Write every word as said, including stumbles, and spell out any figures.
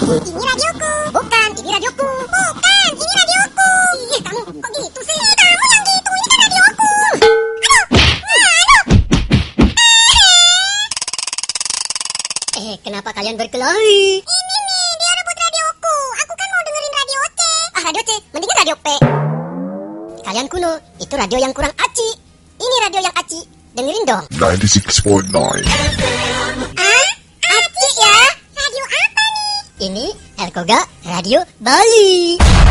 Ini radioku. Bukan, ini radioku. Bukan, ini radioku. Ih, kamu kok gitu sih? Kamu yang gitu, ini kan radioku. Aduh, aduh. Eh, kenapa kalian berkelahi? Ini nih, dia rebut radioku. Aku kan mau dengerin radio C. Ah, radio C, mendingan radio P. Kalian kuno, itu radio yang kurang aci. Ini radio yang aci. Dengerin dong. ninety-six point nine. Ah, aci ya? Radio apa nih? Ini Erkoga Radio Bali.